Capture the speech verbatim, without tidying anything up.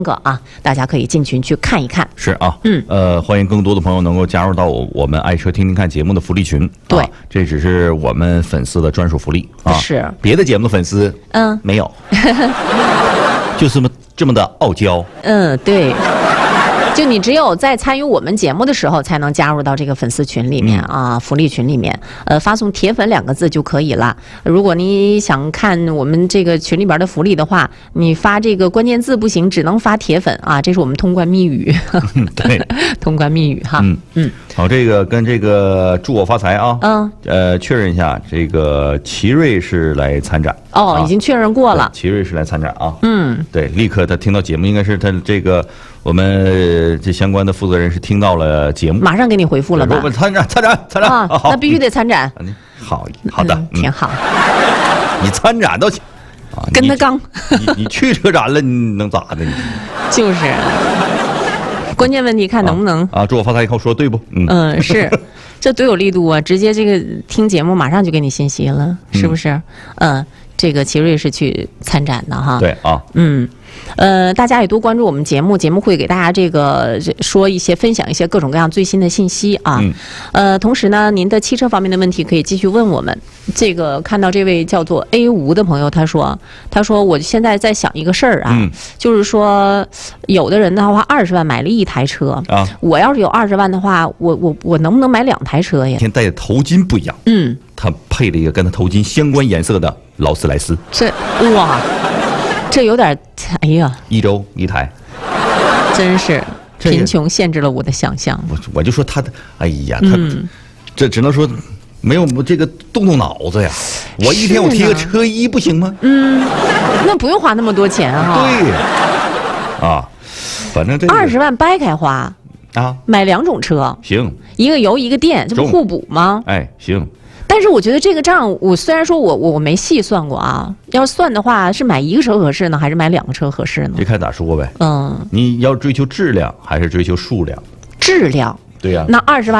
个啊，大家可以进群去看一看。 是啊， 嗯， 呃，欢迎更多的朋友能够加入到我我们爱车听听看节目的福利群。 对， 啊、这只是我们粉丝的专属福利啊， 是别的节目的粉丝， 嗯， 没有，就这么这么的傲娇。 嗯，对。就你只有在参与我们节目的时候，才能加入到这个粉丝群里面、嗯、啊，福利群里面。呃，发送“铁粉”两个字就可以了。如果你想看我们这个群里边的福利的话，你发这个关键字不行，只能发“铁粉”啊，这是我们通关密语。 对， 通关密语哈。 嗯嗯。 好，这个跟这个祝我发财啊。 嗯。 呃，确认一下，这个奇瑞是来参展。 哦， 啊、 已经确认过了。 奇瑞是来参展啊。 嗯。 对，立刻他听到节目，应该是他这个。我们这相关的负责人是听到了节目， 马上给你回复了吧？ 我参展，参展，参展啊！那必须得参展。 好好的、 嗯，挺好。 你参展都行啊， 跟他刚。 你你去车展了，你能咋的？你就是。关键问题看能不能啊！祝我发财以后说对不？ 嗯嗯，是，这多有力度啊！直接这个听节目马上就给你信息了，是不是？嗯。嗯，这个奇瑞是去参展的哈。 对啊。 嗯。呃，大家也多关注我们节目，节目会给大家这个说一些、分享一些各种各样最新的信息啊。嗯、呃，同时呢，您的汽车方面的问题可以继续问我们。这个看到这位叫做 A 吴的朋友，他说：“他说我现在在想一个事儿啊，嗯、就是说，有的人的话二十万买了一台车啊，我要是有二十万的话，我我我能不能买两台车呀？” 今天戴的头巾不一样， 嗯， 他配了一个跟他头巾相关颜色的劳斯莱斯。 这哇。这有点，哎呀， 一周一台， 真是贫穷限制了我的想象。 我我就说他的，哎呀，他、嗯、这只能说没有这个动动脑子呀。我一天我贴个车衣不行吗？ 嗯，那不用花那么多钱哈、啊。 对，啊，反正这二十万掰开花啊， 买两种车行， 一个油一个电，这不互补吗？ 哎，行。 但是我觉得这个账，我虽然说我我我没细算过啊，要算的话是买一个车合适呢，还是买两个车合适呢？ 这看咋说呗。 嗯， 你要追求质量还是追求数量？ 质量。 对呀、啊。 那二十万。